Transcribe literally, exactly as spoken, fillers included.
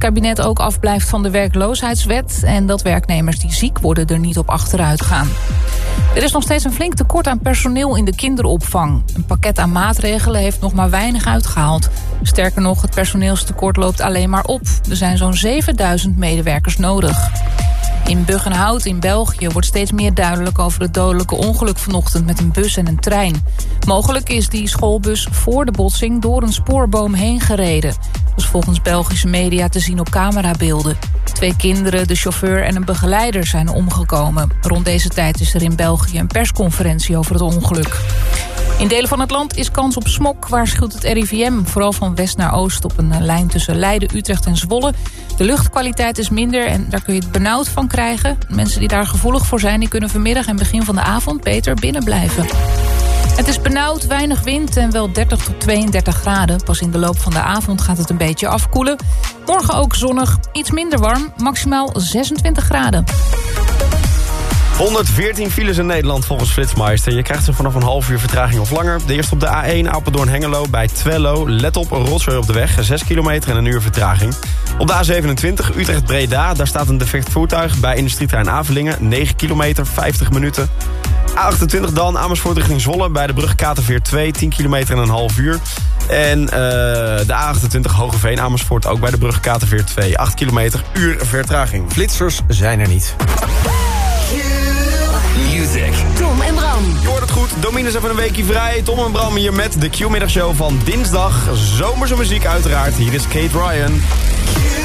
kabinet ook afblijft van de werkloosheidswet en dat werknemers die ziek worden er niet op achteruit gaan. Er is nog steeds een flink tekort aan personeel in de kinderopvang. Een pakket aan maatregelen heeft nog maar weinig uitgehaald. Sterker nog, het personeelstekort loopt alleen maar op. Er zijn zo'n zevenduizend medewerkers nodig. In Buggenhout in België wordt steeds meer duidelijk over het dodelijke ongeluk vanochtend met een bus en een trein. Mogelijk is die schoolbus voor de botsing door een spoorboom heen gereden. Dat is volgens Belgische media te zien op camerabeelden. Twee kinderen, de chauffeur en een begeleider zijn omgekomen. Rond deze tijd is er in België een persconferentie over het ongeluk. In delen van het land is kans op smok, waarschuwt het R I V M. Vooral van west naar oost op een lijn tussen Leiden, Utrecht en Zwolle. De luchtkwaliteit is minder en daar kun je het benauwd van krijgen. Mensen die daar gevoelig voor zijn, die kunnen vanmiddag en begin van de avond beter binnen blijven. Het is benauwd, weinig wind en wel dertig tot tweeëndertig graden. Pas in de loop van de avond gaat het een beetje afkoelen. Morgen ook zonnig, iets minder warm, maximaal zesentwintig graden. honderdveertien files in Nederland volgens Flitsmeister. Je krijgt ze vanaf een half uur vertraging of langer. De eerste op de A één Apeldoorn-Hengelo bij Twello. Let op, een rotzooi op de weg. zes kilometer en een uur vertraging. Op de A zevenentwintig Utrecht-Breda. Daar staat een defect voertuig bij industrieterrein Avelingen. negen kilometer, vijftig minuten. A achtentwintig dan Amersfoort richting Zwolle. Bij de brug Katerveer twee, tien kilometer en een half uur. En uh, de A achtentwintig Hogeveen Amersfoort ook bij de brug Katerveer twee. acht kilometer, uur vertraging. Flitsers zijn er niet. Music. Tom en Bram. Je hoort het goed, Domine is even een weekje vrij. Tom en Bram hier met de Q-middagshow van dinsdag. Zomerse muziek uiteraard. Hier is Kate Ryan.